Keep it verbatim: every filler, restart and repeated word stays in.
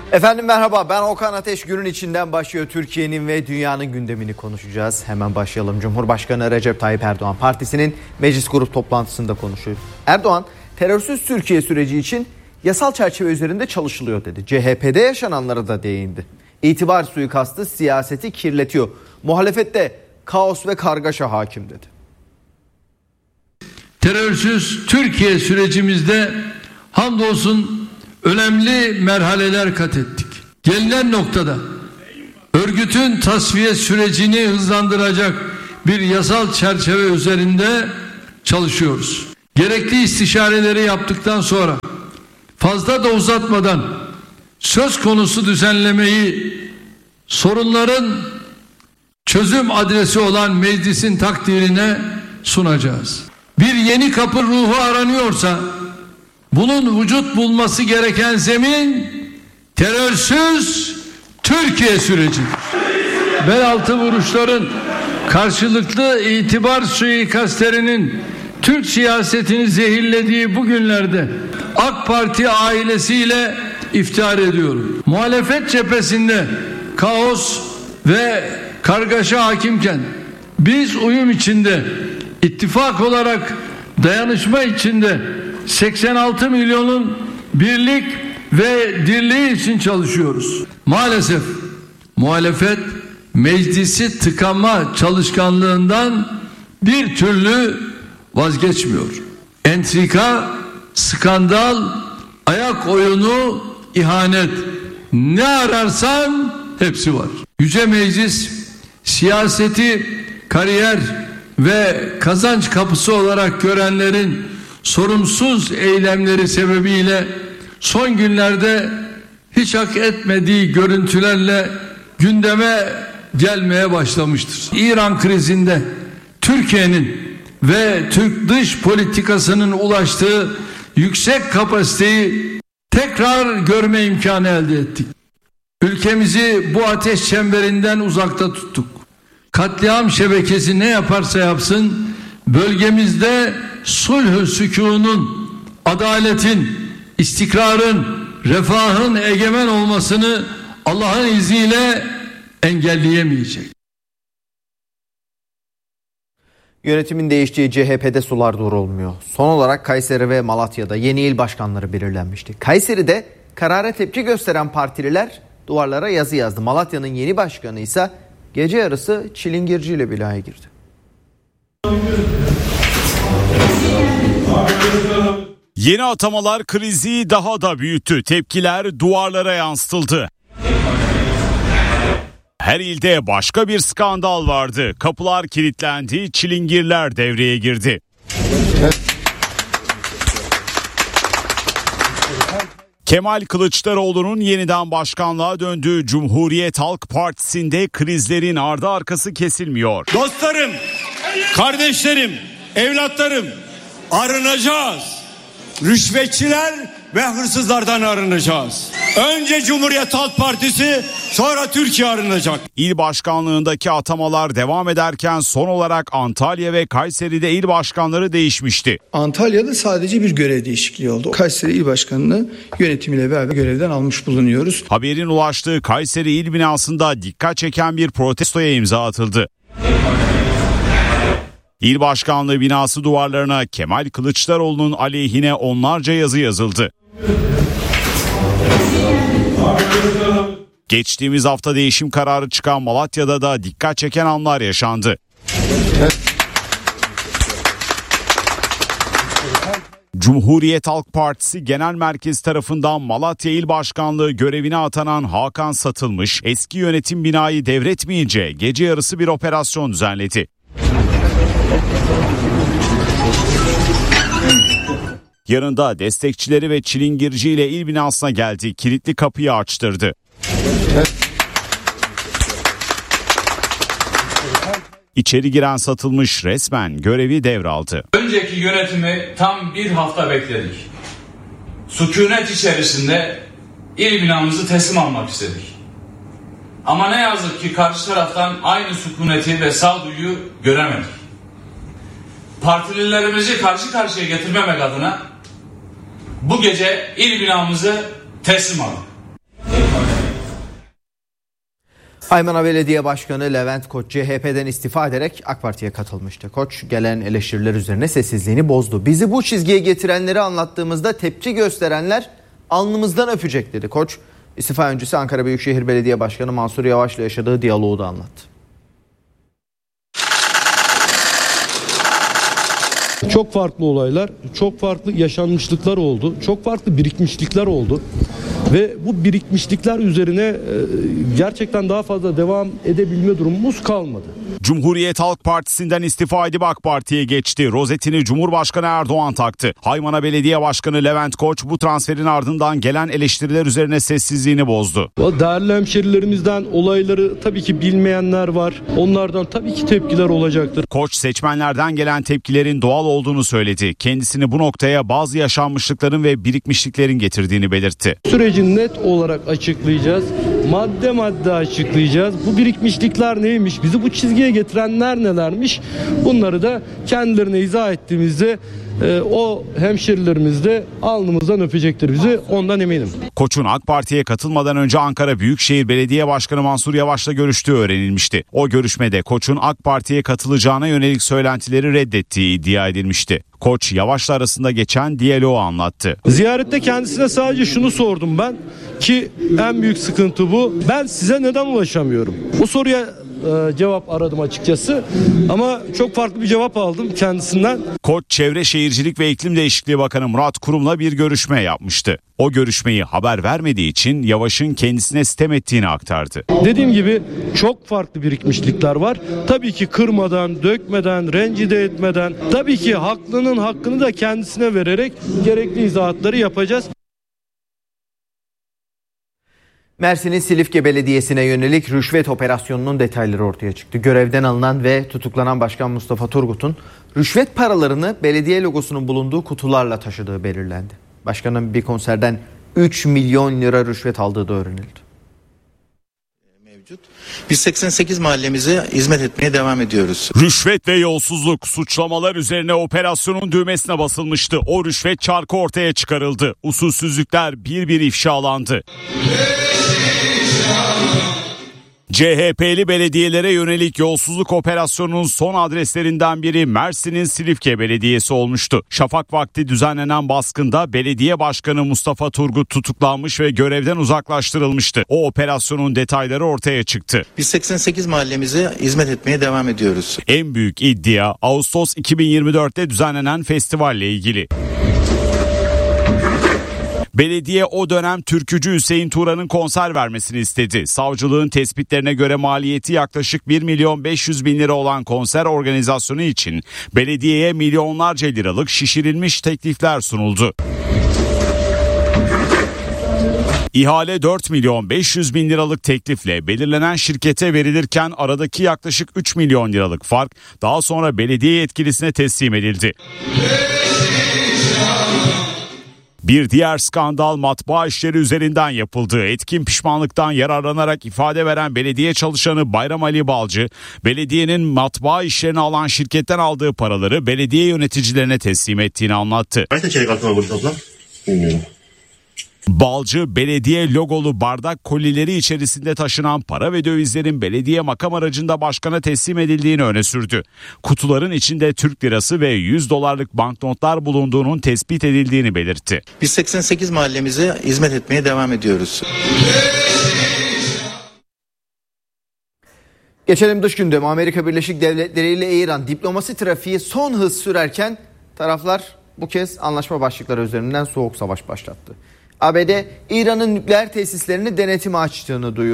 Efendim merhaba, ben Okan Ateş. Günün içinden başlıyor. Türkiye'nin ve dünyanın gündemini konuşacağız. Hemen başlayalım. Cumhurbaşkanı Recep Tayyip Erdoğan partisinin meclis grup toplantısında konuşuyor. Erdoğan, terörsüz Türkiye süreci için yasal çerçeve üzerinde çalışılıyor dedi. C H P'de yaşananlara da değindi. İtibar suikastı siyaseti kirletiyor. Muhalefette kaos ve kargaşa hakim dedi. Terörsüz Türkiye sürecimizde hamdolsun önemli merhaleler kat ettik. Gelinen noktada örgütün tasfiye sürecini hızlandıracak bir yasal çerçeve üzerinde çalışıyoruz. Gerekli istişareleri yaptıktan sonra fazla da uzatmadan söz konusu düzenlemeyi sorunların çözüm adresi olan meclisin takdirine sunacağız. Bir yeni kapı ruhu aranıyorsa bunun vücut bulması gereken zemin terörsüz Türkiye süreci. Bel altı vuruşların karşılıklı itibar suikastlerinin Türk siyasetini zehirlediği bu günlerde AK Parti ailesiyle iftihar ediyorum. Muhalefet cephesinde kaos ve kargaşa hakimken biz uyum içinde, ittifak olarak dayanışma içinde seksen altı milyonun birlik ve dirliği için çalışıyoruz. Maalesef muhalefet meclisi tıkama çalışkanlığından bir türlü vazgeçmiyor. Entrika, skandal, ayak oyunu, ihanet, ne ararsan hepsi var. Yüce Meclis siyaseti kariyer ve kazanç kapısı olarak görenlerin sorumsuz eylemleri sebebiyle son günlerde hiç hak etmediği görüntülerle gündeme gelmeye başlamıştır. İran krizinde Türkiye'nin ve Türk dış politikasının ulaştığı yüksek kapasiteyi tekrar görme imkanı elde ettik. Ülkemizi bu ateş çemberinden uzakta tuttuk. Katliam şebekesi ne yaparsa yapsın bölgemizde sulh-ü sükûnun, adaletin, istikrarın, refahın egemen olmasını Allah'ın izniyle engelleyemeyecek. Yönetimin değiştiği C H P'de sular durulmuyor. Son olarak Kayseri ve Malatya'da yeni il başkanları belirlenmişti. Kayseri'de karara tepki gösteren partililer duvarlara yazı yazdı. Malatya'nın yeni başkanı ise gece yarısı çilingirci ile binaya girdi. Yeni atamalar krizi daha da büyüttü. Tepkiler duvarlara yansıtıldı. Her ilde başka bir skandal vardı. Kapılar kilitlendi, çilingirler devreye girdi. Kemal Kılıçdaroğlu'nun yeniden başkanlığa döndüğü Cumhuriyet Halk Partisi'nde krizlerin ardı arkası kesilmiyor. Dostlarım, kardeşlerim, evlatlarım, arınacağız. Rüşvetçiler ve hırsızlardan arınacağız. Önce Cumhuriyet Halk Partisi, sonra Türkiye arınacak. İl başkanlığındaki atamalar devam ederken son olarak Antalya ve Kayseri'de il başkanları değişmişti. Antalya'da sadece bir görev değişikliği oldu. Kayseri İl Başkanı'nı yönetimiyle beraber görevden almış bulunuyoruz. Haberin ulaştığı Kayseri İl binasında dikkat çeken bir protestoya imza atıldı. İl Başkanlığı binası duvarlarına Kemal Kılıçdaroğlu'nun aleyhine onlarca yazı yazıldı. Geçtiğimiz hafta değişim kararı çıkan Malatya'da da dikkat çeken anlar yaşandı. Cumhuriyet Halk Partisi Genel Merkezi tarafından Malatya İl Başkanlığı görevine atanan Hakan Satılmış, eski yönetim binayı devretmeyince gece yarısı bir operasyon düzenledi. Yanında destekçileri ve çilingirciyle il binasına geldi, kilitli kapıyı açtırdı. İçeri giren Satılmış resmen görevi devraldı. Önceki yönetimi tam bir hafta bekledik. Sükunet içerisinde il binamızı teslim almak istedik. Ama ne yazık ki karşı taraftan aynı sükuneti ve sağduyuyu göremedik. Partililerimizi karşı karşıya getirmemek adına bu gece il binamızı teslim aldık. Haymana Belediye Başkanı Levent Koç C H P'den istifa ederek AK Parti'ye katılmıştı. Koç gelen eleştiriler üzerine sessizliğini bozdu. Bizi bu çizgiye getirenleri anlattığımızda tepki gösterenler alnımızdan öpecek dedi. Koç istifa öncesi Ankara Büyükşehir Belediye Başkanı Mansur Yavaş'la yaşadığı diyaloğu da anlattı. Çok farklı olaylar, çok farklı yaşanmışlıklar oldu, çok farklı birikmişlikler oldu ve bu birikmişlikler üzerine gerçekten daha fazla devam edebilme durumumuz kalmadı. Cumhuriyet Halk Partisi'nden istifa edip AK Parti'ye geçti. Rozetini Cumhurbaşkanı Erdoğan taktı. Haymana Belediye Başkanı Levent Koç bu transferin ardından gelen eleştiriler üzerine sessizliğini bozdu. Değerli hemşerilerimizden olayları tabii ki bilmeyenler var. Onlardan tabii ki tepkiler olacaktır. Koç seçmenlerden gelen tepkilerin doğal olduğunu söyledi. Kendisini bu noktaya bazı yaşanmışlıkların ve birikmişliklerin getirdiğini belirtti. Süreci net olarak açıklayacağız. Madde madde açıklayacağız. Bu birikmişlikler neymiş? Bizi bu çizgiye getirenler nelermiş? Bunları da kendilerine izah ettiğimizde e, o hemşerilerimiz de alnımızdan öpecektir bizi. Ondan eminim. Koç'un AK Parti'ye katılmadan önce Ankara Büyükşehir Belediye Başkanı Mansur Yavaş'la görüştüğü öğrenilmişti. O görüşmede Koç'un AK Parti'ye katılacağına yönelik söylentileri reddettiği iddia edilmişti. Koç Yavaş'la arasında geçen diyaloğu anlattı. Ziyarette kendisine sadece şunu sordum ben ki en büyük sıkıntı bu. Ben size neden ulaşamıyorum? Bu soruya e, cevap aradım açıkçası ama çok farklı bir cevap aldım kendisinden. Koç Çevre Şehircilik ve İklim Değişikliği Bakanı Murat Kurum'la bir görüşme yapmıştı. O görüşmeyi haber vermediği için Yavaş'ın kendisine sitem ettiğini aktardı. Dediğim gibi çok farklı birikmişlikler var. Tabii ki kırmadan, dökmeden, rencide etmeden, tabii ki haklının hakkını da kendisine vererek gerekli izahatları yapacağız. Mersin'in Silifke Belediyesi'ne yönelik rüşvet operasyonunun detayları ortaya çıktı. Görevden alınan ve tutuklanan Başkan Mustafa Turgut'un rüşvet paralarını belediye logosunun bulunduğu kutularla taşıdığı belirlendi. Başkanın bir konserden üç milyon lira rüşvet aldığı da öğrenildi. Biz seksen sekiz mahallemize hizmet etmeye devam ediyoruz. Rüşvet ve yolsuzluk suçlamalar üzerine operasyonun düğmesine basılmıştı. O rüşvet çarkı ortaya çıkarıldı. Usulsüzlükler bir bir ifşalandı. C H P'li belediyelere yönelik yolsuzluk operasyonunun son adreslerinden biri Mersin'in Silifke Belediyesi olmuştu. Şafak vakti düzenlenen baskında belediye başkanı Mustafa Turgut tutuklanmış ve görevden uzaklaştırılmıştı. O operasyonun detayları ortaya çıktı. Biz seksen sekiz mahallemize hizmet etmeye devam ediyoruz. En büyük iddia Ağustos iki bin yirmi dörtte düzenlenen festivalle ilgili. Belediye o dönem türkücü Hüseyin Turan'ın konser vermesini istedi. Savcılığın tespitlerine göre maliyeti yaklaşık bir milyon beş yüz bin lira olan konser organizasyonu için belediyeye milyonlarca liralık şişirilmiş teklifler sunuldu. İhale dört milyon beş yüz bin liralık teklifle belirlenen şirkete verilirken aradaki yaklaşık üç milyon liralık fark daha sonra belediye yetkilisine teslim edildi. Bir diğer skandal matbaa işleri üzerinden yapıldı. Etkin pişmanlıktan yararlanarak ifade veren belediye çalışanı Bayram Ali Balcı, belediyenin matbaa işlerini alan şirketten aldığı paraları belediye yöneticilerine teslim ettiğini anlattı. Kaç çeyrek altına vurdu toplam? Bilmiyorum. Balcı, belediye logolu bardak kolileri içerisinde taşınan para ve dövizlerin belediye makam aracında başkana teslim edildiğini öne sürdü. Kutuların içinde Türk lirası ve yüz dolarlık banknotlar bulunduğunun tespit edildiğini belirtti. Biz seksen sekiz mahallemize hizmet etmeye devam ediyoruz. Geçelim dış gündeme. Amerika Birleşik Devletleri ile İran diplomasi trafiği son hız sürerken taraflar bu kez anlaşma başlıkları üzerinden soğuk savaş başlattı. A B D, İran'ın nükleer tesislerini denetime açtığını duyurdu.